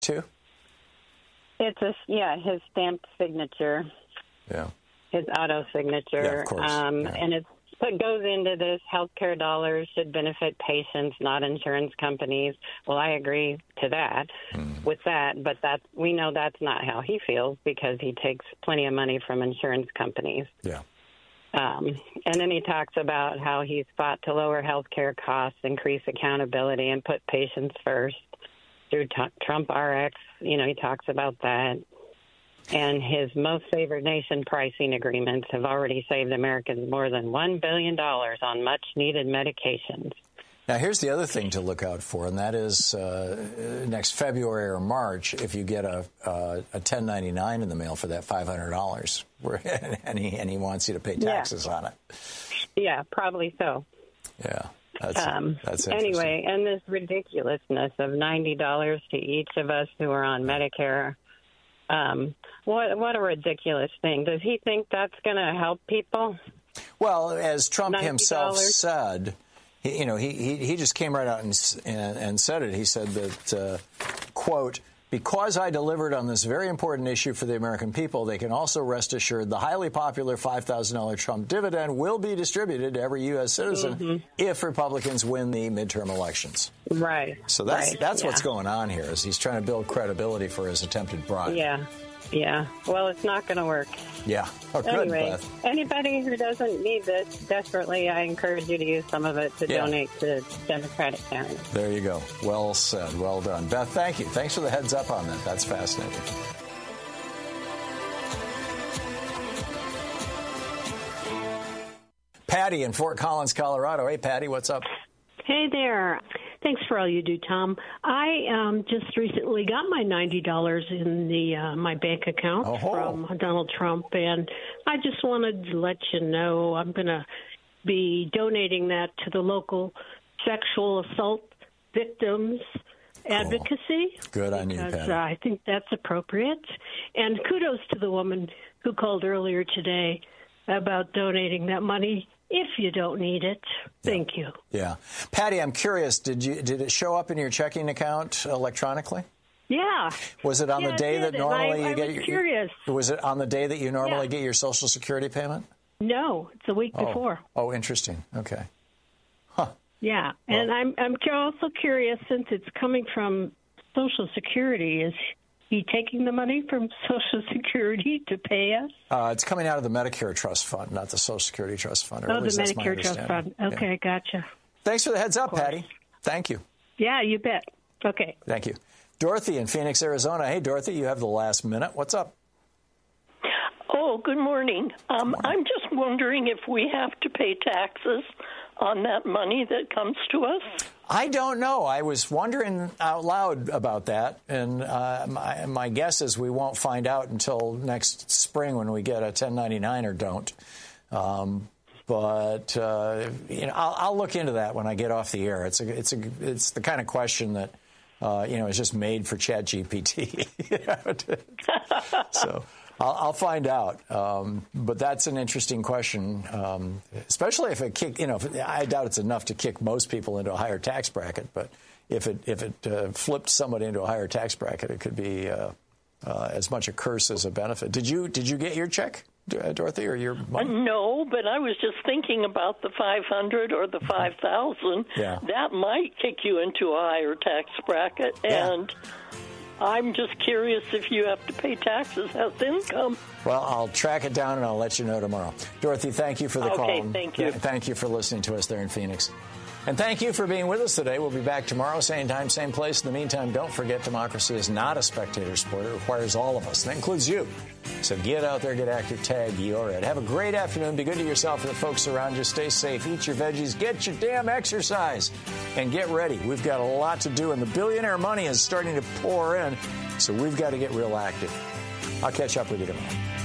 too? It's his stamped signature. Yeah. His auto signature. Yeah, of course. And it goes into this healthcare dollars should benefit patients, not insurance companies. Well, I agree to that with that, but we know that's not how he feels because he takes plenty of money from insurance companies. Yeah. And then he talks about how he's fought to lower healthcare costs, increase accountability, and put patients first through Trump RX. He talks about that. And his most favored nation pricing agreements have already saved Americans more than $1 billion on much-needed medications. Now, here's the other thing to look out for, and that is next February or March, if you get a 1099 in the mail for that $500, and he wants you to pay taxes on it. Yeah, probably so. Yeah, that's interesting. Anyway, and this ridiculousness of $90 to each of us who are on Medicare. What a ridiculous thing. Does he think that's going to help people? Well, as Trump $90? himself said, he just came right out and said it. He said that, quote, because I delivered on this very important issue for the American people, they can also rest assured the highly popular $5,000 Trump dividend will be distributed to every U.S. citizen if Republicans win the midterm elections. Right. So that's what's going on here, is he's trying to build credibility for his attempted bribe. Yeah. Well, it's not going to work. Yeah. Oh, good, anyway, Beth. Anybody who doesn't need this, desperately, I encourage you to use some of it to donate to Democratic candidates. There you go. Well said. Well done. Beth, thank you. Thanks for the heads up on that. That's fascinating. Patty in Fort Collins, Colorado. Hey, Patty, what's up? Hey there. Thanks for all you do, Tom. I just recently got my $90 in my bank account from Donald Trump, and I just wanted to let you know I'm going to be donating that to the local sexual assault victims advocacy. Good on you, Patty. I think that's appropriate. And kudos to the woman who called earlier today about donating that money if you don't need it. Thank you. Yeah. Patty, I'm curious, did it show up in your checking account electronically? Yeah. Was it on the day that normally you get your... curious. Was it on the day that you normally get your Social Security payment? No, it's a week before. Oh, interesting. Okay. Huh. Yeah. Well, and I'm also curious, since it's coming from Social Security, is he taking the money from Social Security to pay us? It's coming out of the Medicare Trust Fund, not the Social Security Trust Fund. The Medicare Trust Fund. Okay, gotcha. Thanks for the heads up, Patty. Thank you. Yeah, you bet. Okay. Thank you. Dorothy in Phoenix, Arizona. Hey, Dorothy, you have the last minute. What's up? Oh, good morning. I'm just wondering if we have to pay taxes on that money that comes to us. I don't know. I was wondering out loud about that, and my guess is we won't find out until next spring when we get a 1099 or don't. But I'll look into that when I get off the air. It's the kind of question that is just made for ChatGPT. So I'll find out. But that's an interesting question, especially if I doubt it's enough to kick most people into a higher tax bracket. But if it flipped somebody into a higher tax bracket, it could be as much a curse as a benefit. Did you get your check, Dorothy, or your money? No, but I was just thinking about the 500 or the 5,000. Yeah. That might kick you into a higher tax bracket, and I'm just curious if you have to pay taxes as income. Well, I'll track it down and I'll let you know tomorrow. Dorothy, thank you for the call. Okay, thank you. Thank you for listening to us there in Phoenix. And thank you for being with us today. We'll be back tomorrow, same time, same place. In the meantime, don't forget democracy is not a spectator sport. It requires all of us. That includes you. So get out there, get active, tag your ed. Have a great afternoon. Be good to yourself and the folks around you. Stay safe. Eat your veggies. Get your damn exercise. And get ready. We've got a lot to do, and the billionaire money is starting to pour in, so we've got to get real active. I'll catch up with you tomorrow.